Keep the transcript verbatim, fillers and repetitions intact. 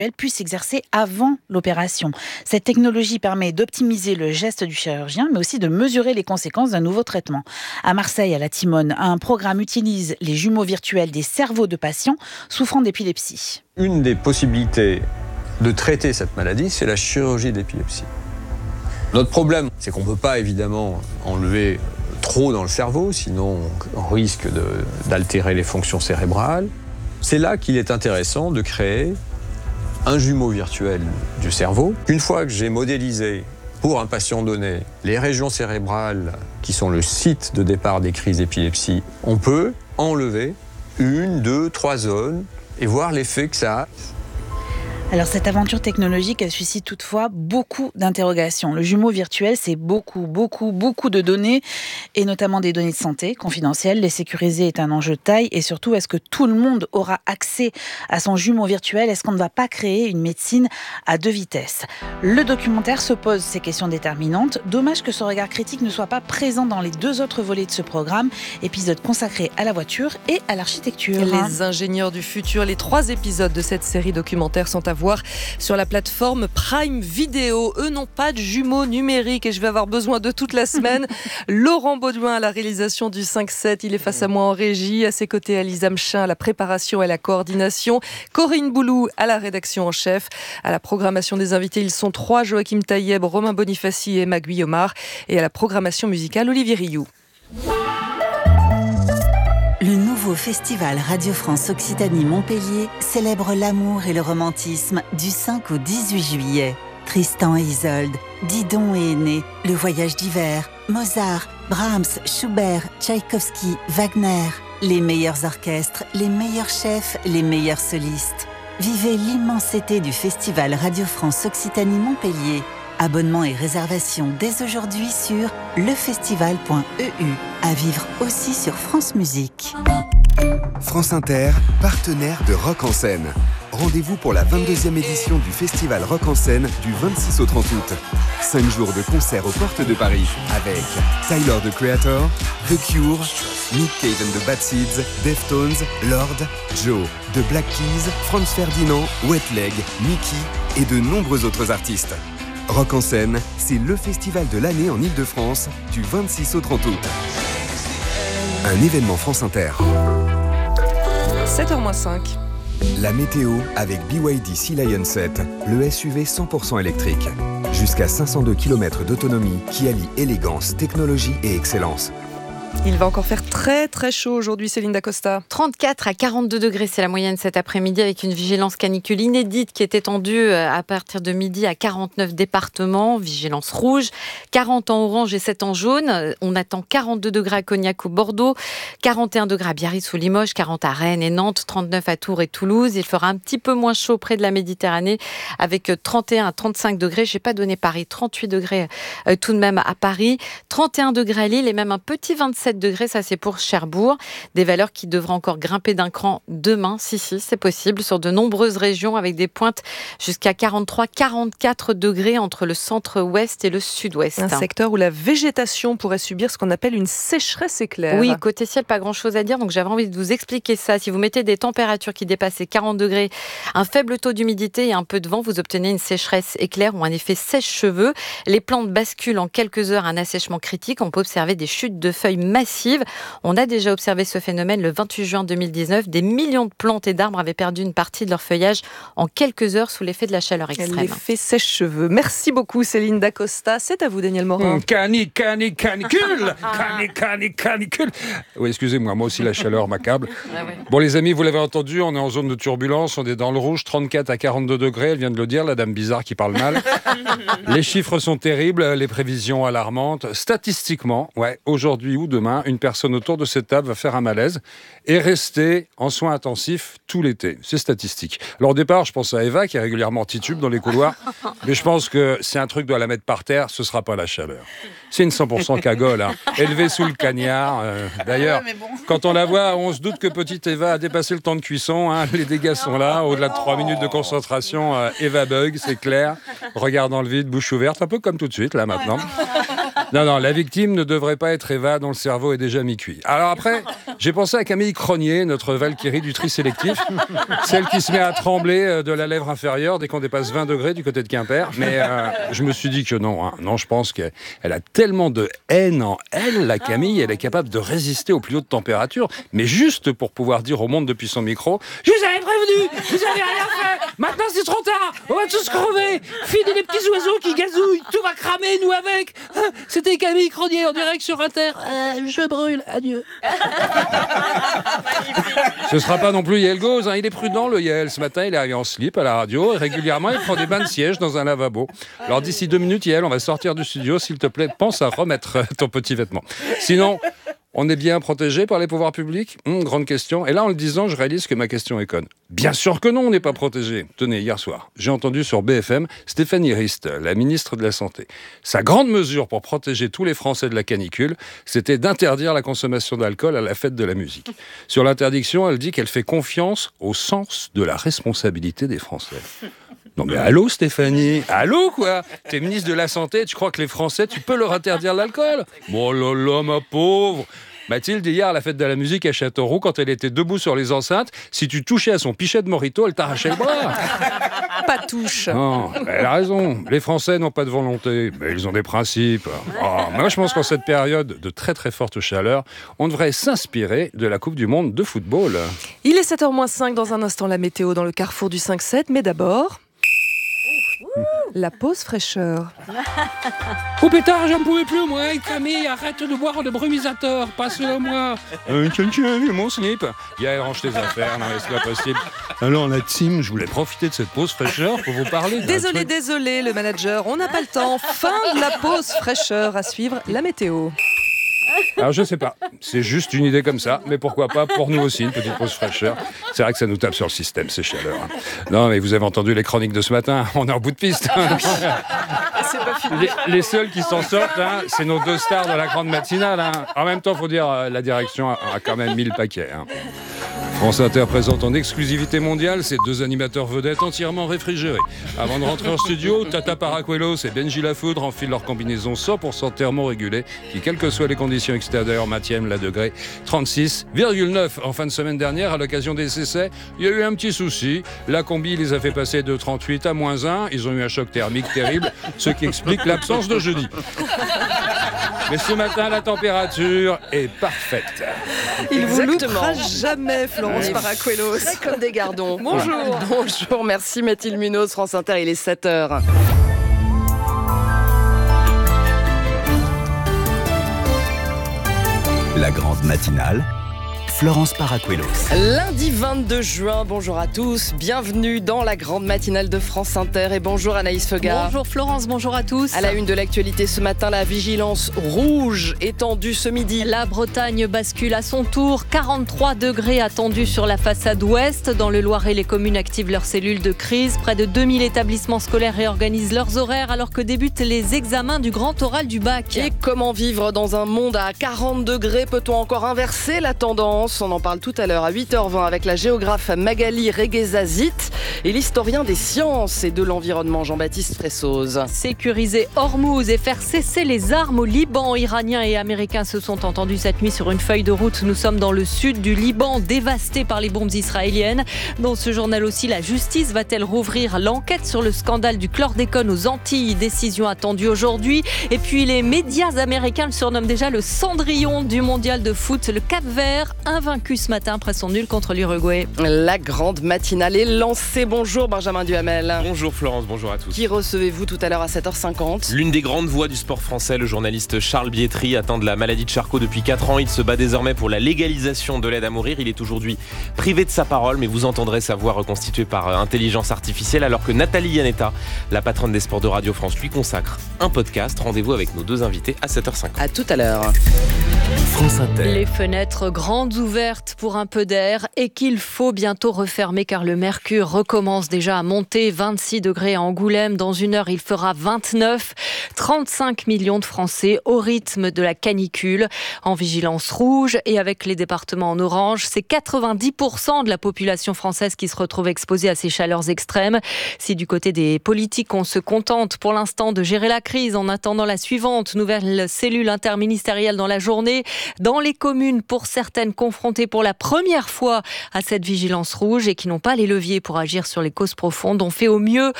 puisse s'exercer avant l'opération. Cette technologie permet d'optimiser le geste du chirurgien, mais aussi de mesurer les conséquences d'un nouveau traitement. À Marseille, à la Timone, un programme utilise les jumeaux virtuels des cerveaux de patients souffrant d'épilepsie. Une des possibilités de traiter cette maladie, c'est la chirurgie d'épilepsie. Notre problème, c'est qu'on ne peut pas évidemment enlever trop dans le cerveau, sinon on risque de, d'altérer les fonctions cérébrales. C'est là qu'il est intéressant de créer un jumeau virtuel du cerveau. Une fois que j'ai modélisé pour un patient donné les régions cérébrales qui sont le site de départ des crises d'épilepsie, on peut enlever une, deux, trois zones et voir l'effet que ça a. Alors cette aventure technologique, elle suscite toutefois beaucoup d'interrogations. Le jumeau virtuel, c'est beaucoup, beaucoup, beaucoup de données, et notamment des données de santé confidentielles. Les sécuriser est un enjeu de taille, et surtout, est-ce que tout le monde aura accès à son jumeau virtuel ? Est-ce qu'on ne va pas créer une médecine à deux vitesses ? Le documentaire se pose ces questions déterminantes. Dommage que ce regard critique ne soit pas présent dans les deux autres volets de ce programme, épisode consacré à la voiture et à l'architecture. Les ingénieurs du futur, les trois épisodes de cette série documentaire sont à voir sur la plateforme Prime Video. Eux n'ont pas de jumeaux numériques et je vais avoir besoin de toute la semaine. Laurent Baudouin à la réalisation du cinq sept, il est face à moi en régie. À ses côtés, Alisa Mchin à la préparation et la coordination. Corinne Boulou à la rédaction en chef. À la programmation des invités, ils sont trois: Joachim Taïeb, Romain Bonifaci et Emma Guyomard. Et à la programmation musicale, Olivier Rioux. Le nouveau festival Radio France Occitanie-Montpellier célèbre l'amour et le romantisme du cinq au dix-huit juillet. Tristan et Isolde, Didon et Aîné, Le Voyage d'hiver, Mozart, Brahms, Schubert, Tchaïkovski, Wagner. Les meilleurs orchestres, les meilleurs chefs, les meilleurs solistes. Vivez l'immense été du festival Radio France Occitanie-Montpellier. Abonnements et réservations dès aujourd'hui sur lefestival point e u. À vivre aussi sur France Musique. France Inter, partenaire de Rock en Scène. Rendez-vous pour la vingt-deuxième édition du festival Rock en Scène du vingt-six au trente août. Cinq jours de concerts aux portes de Paris avec Tyler, the Creator, The Cure, Nick Cave and the Bad Seeds, Deftones, Lord, Joe, The Black Keys, Franz Ferdinand, Wet Leg, Mickey et de nombreux autres artistes. Rock en Scène, c'est le festival de l'année en Ile-de-France du vingt-six au trente août. Un événement France Inter. sept heures moins cinq. La météo avec B Y D Sea Lion sept, le S U V cent pour cent électrique. Jusqu'à cinq cent deux kilomètres d'autonomie qui allie élégance, technologie et excellence. Il va encore faire très très chaud aujourd'hui, Céline Dacosta. trente-quatre à quarante-deux degrés, c'est la moyenne cet après-midi, avec une vigilance canicule inédite qui est étendue à partir de midi à quarante-neuf départements. Vigilance rouge, quarante en orange et sept en jaune. On attend quarante-deux degrés à Cognac ou Bordeaux, quarante et un degrés à Biarritz ou Limoges, quarante à Rennes et Nantes, trente-neuf à Tours et Toulouse. Il fera un petit peu moins chaud près de la Méditerranée avec trente et un à trente-cinq degrés. Je n'ai pas donné Paris, trente-huit degrés euh, tout de même à Paris, trente et un degrés à Lille et même un petit vingt-sept degrés, ça c'est pour Cherbourg. Des valeurs qui devraient encore grimper d'un cran demain, si si, c'est possible, sur de nombreuses régions avec des pointes jusqu'à quarante-trois à quarante-quatre degrés entre le centre-ouest et le sud-ouest. Un secteur où la végétation pourrait subir ce qu'on appelle une sécheresse éclair. Oui, côté ciel, pas grand-chose à dire, donc j'avais envie de vous expliquer ça. Si vous mettez des températures qui dépassent les quarante degrés, un faible taux d'humidité et un peu de vent, vous obtenez une sécheresse éclair ou un effet sèche-cheveux. Les plantes basculent en quelques heures, un assèchement critique. On peut observer des chutes de feuilles massive. On a déjà observé ce phénomène le vingt-huit juin deux mille dix-neuf. Des millions de plantes et d'arbres avaient perdu une partie de leur feuillage en quelques heures sous l'effet de la chaleur extrême. L'effet sèche-cheveux. Merci beaucoup Céline Dacosta. C'est à vous Daniel Morin. Mmh, cani, cani, canicule Cani, cani, canicule Oui, excusez-moi, moi aussi la chaleur m'accable. Ah ouais. Bon les amis, vous l'avez entendu, on est en zone de turbulence, on est dans le rouge, trente-quatre à quarante-deux degrés, elle vient de le dire, la dame bizarre qui parle mal. Les chiffres sont terribles, les prévisions alarmantes. Statistiquement, ouais, aujourd'hui ou demain, une personne autour de cette table va faire un malaise et rester en soins intensifs tout l'été. C'est statistique. Alors au départ, je pense à Eva qui est régulièrement titube dans les couloirs, mais je pense que si un truc doit la mettre par terre, ce sera pas la chaleur. C'est une cent pour cent cagole, hein. Élevée sous le cagnard. Euh, d'ailleurs, ouais, bon. Quand on la voit, on se doute que petite Eva a dépassé le temps de cuisson. Hein. Les dégâts sont là. Au-delà de trois minutes de concentration, euh, Eva bug, c'est clair. Regarde dans le vide, bouche ouverte, un peu comme tout de suite, là, maintenant. Non, non, la victime ne devrait pas être Eva dont le cerveau est déjà mi-cuit. Alors après, J'ai pensé à Camille Cronier, notre Valkyrie du tri sélectif, celle qui se met à trembler de la lèvre inférieure dès qu'on dépasse vingt degrés du côté de Quimper. Mais euh, je me suis dit que non, hein. non, je pense qu'elle a tellement de haine en elle, la Camille, elle est capable de résister aux plus hautes températures, mais juste pour pouvoir dire au monde depuis son micro « Je vous avais prévenu, vous avez rien fait, maintenant c'est trop tard, on va tous crever, fini les petits oiseaux qui gazouillent, tout va cramer, nous avec. C'était Camille Cronier en direct sur Inter. Euh, je brûle, adieu. » Ce sera pas non plus Yael Gauz, hein. Il est prudent le Yael. Ce matin, il est arrivé en slip à la radio et régulièrement, il prend des bains de siège dans un lavabo. Alors d'ici deux minutes, Yael, on va sortir du studio. S'il te plaît, pense à remettre ton petit vêtement. Sinon, on est bien protégé par les pouvoirs publics ? hum, Grande question. Et là, en le disant, je réalise que ma question est conne. Bien sûr que non, on n'est pas protégé. Tenez, hier soir, j'ai entendu sur B F M Stéphanie Rist, la ministre de la Santé. Sa grande mesure pour protéger tous les Français de la canicule, c'était d'interdire la consommation d'alcool à la fête de la musique. Sur l'interdiction, elle dit qu'elle fait confiance au sens de la responsabilité des Français. Non mais allô Stéphanie, allô quoi? T'es ministre de la Santé, tu crois que les Français, tu peux leur interdire l'alcool? Bon là là ma pauvre. Mathilde, hier à la fête de la musique à Châteauroux, quand elle était debout sur les enceintes, si tu touchais à son pichet de Morito, elle t'arrachait le bras. Pas touche. Non, elle a raison. Les Français n'ont pas de volonté, mais ils ont des principes. Oh, moi, je pense qu'en cette période de très très forte chaleur, on devrait s'inspirer de la Coupe du Monde de football. Il est sept heures moins cinq, dans un instant la météo dans le carrefour du cinq sept, mais d'abord... la pause fraîcheur. Oh pétard, j'en pouvais plus, moi. Camille, arrête de boire le brumisateur. Passe-le-moi. Euh, tiens, tiens, mon slip. Yael, range tes affaires. Non, mais c'est pas possible. Alors, la team, je voulais profiter de cette pause fraîcheur pour vous parler. Désolé, truc... désolé, le manager. On n'a pas le temps. Fin de la pause fraîcheur. À suivre, la météo. Alors je sais pas, c'est juste une idée comme ça, mais pourquoi pas pour nous aussi, une petite pause fraîcheur. C'est vrai que ça nous tape sur le système, ces chaleurs. Non mais vous avez entendu les chroniques de ce matin, on est en bout de piste. Hein. C'est pas fini. Les, les seuls qui s'en sortent, hein, c'est nos deux stars de la grande matinale. Hein. En même temps, faut dire, la direction a, a quand même mis le paquet. Hein. France Inter présente en exclusivité mondiale ces deux animateurs vedettes entièrement réfrigérés. Avant de rentrer en studio, Tata Paracuelos et Benji Lafoudre enfilent leur combinaison cent pour cent thermorégulée qui, quelles que soient les conditions extérieures, maintiennent la degré trente-six virgule neuf. En fin de semaine dernière, à l'occasion des essais, il y a eu un petit souci. La combi les a fait passer de trente-huit à moins un. Ils ont eu un choc thermique terrible, ce qui explique l'absence de jeudi. Mais ce matin, la température est parfaite. Il vous loupera jamais, Florence Paracuelos. C'est comme des gardons. Bonjour. Bonjour, merci Mathilde Munoz, France Inter, il est sept heures. La grande matinale, Florence Paracuelos. Lundi vingt-deux juin, bonjour à tous, bienvenue dans la grande matinale de France Inter et bonjour Anaïs Feugard. Bonjour Florence, bonjour à tous. À la une de l'actualité ce matin, la vigilance rouge étendue ce midi. La Bretagne bascule à son tour, quarante-trois degrés attendus sur la façade ouest. Dans le Loiret, les communes activent leurs cellules de crise. Près de deux mille établissements scolaires réorganisent leurs horaires alors que débutent les examens du grand oral du bac. Et comment vivre dans un monde à quarante degrés? Peut-on encore inverser la tendance? On en parle tout à l'heure à huit heures vingt avec la géographe Magali Reguezazit et l'historien des sciences et de l'environnement Jean-Baptiste Fressoz. Sécuriser Hormuz et faire cesser les armes au Liban. Iraniens et Américains se sont entendus cette nuit sur une feuille de route. Nous sommes dans le sud du Liban, dévasté par les bombes israéliennes. Dans ce journal aussi, la justice va-t-elle rouvrir l'enquête sur le scandale du chlordécone aux Antilles? Décision attendue aujourd'hui. Et puis les médias américains le surnomment déjà le Cendrillon du mondial de foot. Le Cap-Vert, invaincu ce matin après son nul contre l'Uruguay. La grande matinale est lancée. Bonjour Benjamin Duhamel. Bonjour Florence, bonjour à tous. Qui recevez-vous tout à l'heure à sept heures cinquante? L'une des grandes voix du sport français, le journaliste Charles Bietri, atteint de la maladie de Charcot depuis quatre ans. Il se bat désormais pour la légalisation de l'aide à mourir. Il est aujourd'hui privé de sa parole, mais vous entendrez sa voix reconstituée par intelligence artificielle, alors que Nathalie Yanetta, la patronne des sports de Radio France, lui consacre un podcast. Rendez-vous avec nos deux invités à sept heures cinquante. À tout à l'heure. France Inter. Les fenêtres grandes ouvertes pour un peu d'air et qu'il faut bientôt refermer car le mercure recommence déjà à monter. vingt-six degrés à Angoulême. Dans une heure, il fera vingt-neuf. trente-cinq millions de Français au rythme de la canicule. En vigilance rouge et avec les départements en orange, c'est quatre-vingt-dix pour cent de la population française qui se retrouve exposée à ces chaleurs extrêmes. Si du côté des politiques, on se contente pour l'instant de gérer la crise en attendant la suivante, nouvelle cellule interministérielle dans la journée. Dans les communes, pour certaines conférences, confrontés pour la première fois à cette vigilance rouge et qui n'ont pas les leviers pour agir sur les causes profondes ont fait au mieux